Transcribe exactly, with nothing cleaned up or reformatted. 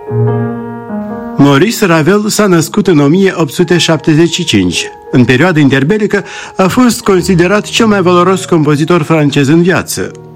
Maurice Ravel s-a născut în o mie opt sute șaptezeci și cinci. În perioada interbelică a fost considerat cel mai valoros compozitor francez în viață.